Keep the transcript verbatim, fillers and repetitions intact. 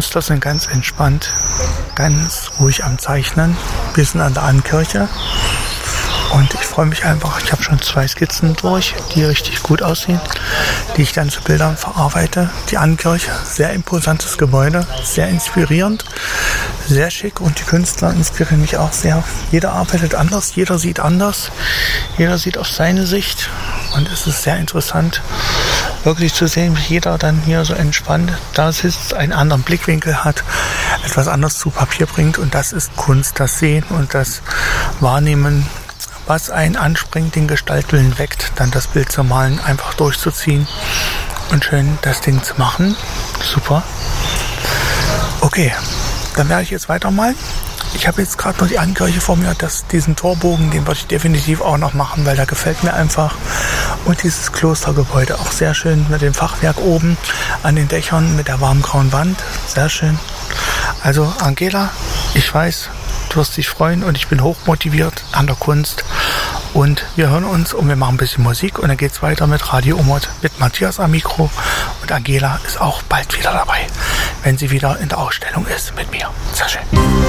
Künstler sind ganz entspannt, ganz ruhig am Zeichnen, bis an der Annenkirche. Und ich freue mich einfach, ich habe schon zwei Skizzen durch, die richtig gut aussehen, die ich dann zu Bildern verarbeite. Die Annenkirche, sehr imposantes Gebäude, sehr inspirierend, sehr schick und die Künstler inspirieren mich auch sehr. Jeder arbeitet anders, jeder sieht anders, jeder sieht auf seine Sicht und es ist sehr interessant, wirklich zu sehen, wie jeder dann hier so entspannt da sitzt, einen anderen Blickwinkel hat, etwas anderes zu Papier bringt und das ist Kunst, das Sehen und das Wahrnehmen, was einen anspringt, den Gestaltwillen weckt, dann das Bild zu malen, einfach durchzuziehen und schön das Ding zu machen. Super. Okay, dann werde ich jetzt weitermalen. Ich habe jetzt gerade noch die Annenkirche vor mir, das, diesen Torbogen, den würde ich definitiv auch noch machen, weil der gefällt mir einfach. Und dieses Klostergebäude, auch sehr schön mit dem Fachwerk oben an den Dächern, mit der warmen grauen Wand, sehr schön. Also Angela, ich weiß, du wirst dich freuen und ich bin hochmotiviert an der Kunst. Und wir hören uns und wir machen ein bisschen Musik und dann geht es weiter mit Radio Umlaut mit Matthias am Mikro. Und Angela ist auch bald wieder dabei, wenn sie wieder in der Ausstellung ist mit mir. Sehr schön.